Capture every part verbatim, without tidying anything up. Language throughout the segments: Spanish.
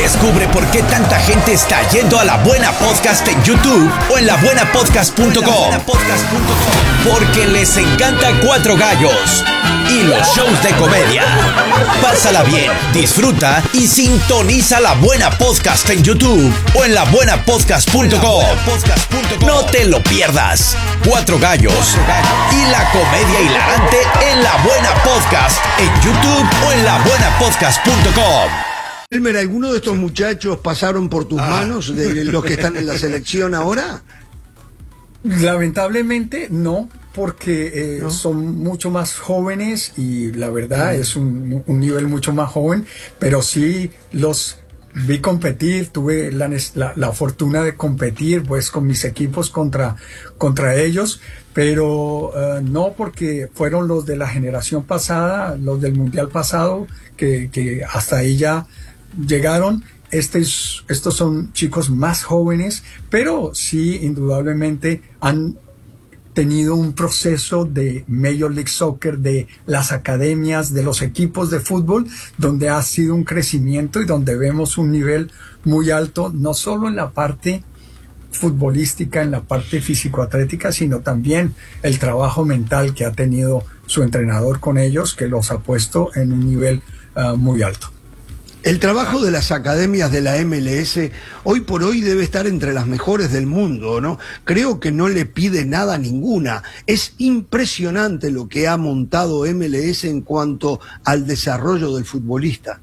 Descubre por qué tanta gente está yendo a La Buena Podcast en YouTube o en la buena podcast punto com. Porque les encanta Cuatro Gallos y los shows de comedia. Pásala bien, disfruta y sintoniza La Buena Podcast en YouTube o en la buena podcast punto com. No te lo pierdas. Cuatro Gallos y la comedia hilarante en La Buena Podcast en YouTube o en la buena podcast punto com. Elmer, ¿alguno de estos muchachos pasaron por tus ah. manos, de los que están en la selección ahora? Lamentablemente no, porque eh, ¿No? son mucho más jóvenes y la verdad mm. es un, un nivel mucho más joven, pero sí los vi competir, tuve la, la, la fortuna de competir pues con mis equipos contra, contra ellos, pero uh, no, porque fueron los de la generación pasada, los del mundial pasado, que, que hasta ahí ya llegaron. Estos, estos son chicos más jóvenes, pero sí, indudablemente han tenido un proceso de Major League Soccer, de las academias, de los equipos de fútbol, donde ha sido un crecimiento y donde vemos un nivel muy alto, no solo en la parte futbolística, en la parte físico-atlética, sino también el trabajo mental que ha tenido su entrenador con ellos, que los ha puesto en un nivel uh, muy alto. El trabajo de las academias de la M L S hoy por hoy debe estar entre las mejores del mundo, ¿no? Creo que no le pide nada a ninguna. Es impresionante lo que ha montado M L S en cuanto al desarrollo del futbolista.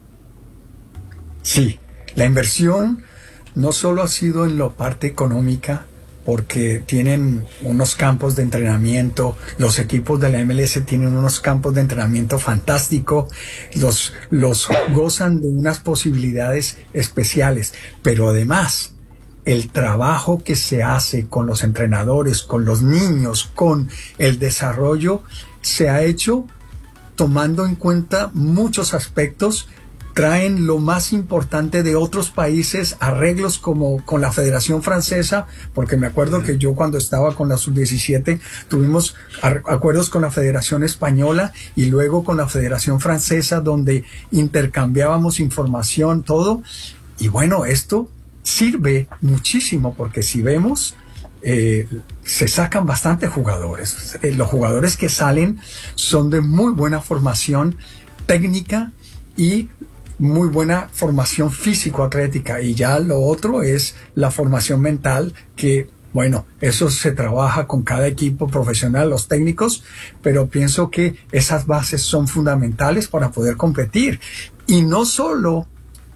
Sí, la inversión no solo ha sido en la parte económica, porque tienen unos campos de entrenamiento, los equipos de la M L S tienen unos campos de entrenamiento fantásticos, los, los gozan de unas posibilidades especiales, pero además el trabajo que se hace con los entrenadores, con los niños, con el desarrollo, se ha hecho tomando en cuenta muchos aspectos. Traen lo más importante de otros países, arreglos como con la Federación Francesa, porque me acuerdo que yo cuando estaba con la sub diecisiete tuvimos acuerdos con la Federación Española y luego con la Federación Francesa, donde intercambiábamos información, todo. Y bueno, esto sirve muchísimo, porque si vemos, eh, se sacan bastantes jugadores. Eh, los jugadores que salen son de muy buena formación técnica y muy buena formación físico-atlética, y ya lo otro es la formación mental, que bueno, eso se trabaja con cada equipo profesional, los técnicos, pero pienso que esas bases son fundamentales para poder competir. Y no solo,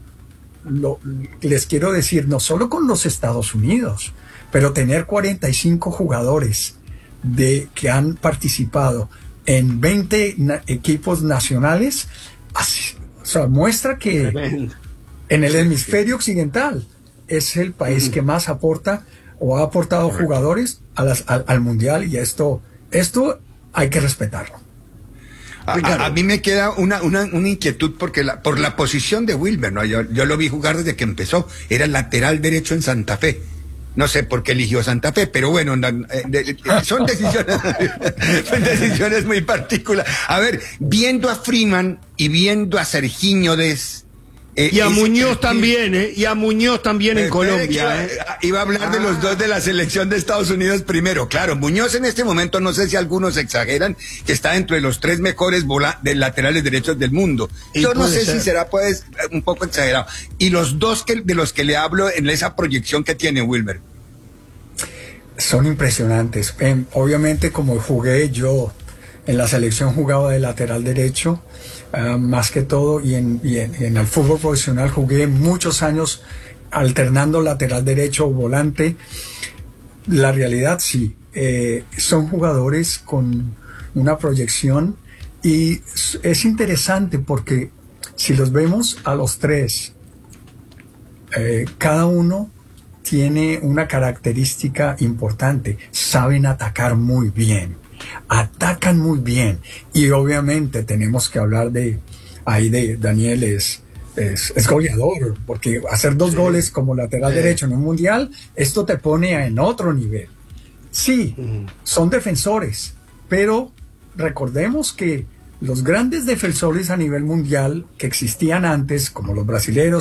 lo, les quiero decir, no solo con los Estados Unidos, pero tener cuarenta y cinco jugadores de, que han participado en veinte na, equipos nacionales, así, o sea, muestra que Tremendo. En el hemisferio occidental es el país que más aporta o ha aportado Correcto. jugadores a las, al, al mundial, y esto, esto hay que respetarlo. A, a, a mí me queda una, una, una inquietud porque la, por la posición de Wilmer, ¿no? Yo, yo lo vi jugar desde que empezó, era lateral derecho en Santa Fe. No sé por qué eligió Santa Fe, pero bueno, son decisiones, son decisiones muy particulares. A ver, viendo a Freeman y viendo a Sergiño Dez. Eh, y a es, Muñoz eh, también, ¿eh? Y a Muñoz también en Colombia. Iba, ¿eh? iba a hablar ah. de los dos de la selección de Estados Unidos primero. Claro, Muñoz en este momento, no sé si algunos exageran, que está dentro de los tres mejores bola de laterales derechos del mundo. Yo no sé ser. si será pues un poco exagerado. Y los dos que, de los que le hablo en esa proyección que tiene Wilmer. Son impresionantes. Eh, obviamente, como jugué yo en la selección, jugaba de lateral derecho, uh, más que todo, y en, y, en, y en el fútbol profesional jugué muchos años alternando lateral derecho o volante. La realidad, sí, eh, son jugadores con una proyección, y es interesante porque si los vemos a los tres, eh, cada uno tiene una característica importante: saben atacar muy bien, atacan muy bien, y obviamente tenemos que hablar de, ahí de Daniel es, es, es goleador, porque hacer dos sí. goles como lateral sí. derecho en un mundial, esto te pone en otro nivel. Sí, mm. son defensores, pero recordemos que los grandes defensores a nivel mundial que existían antes, como los brasileños,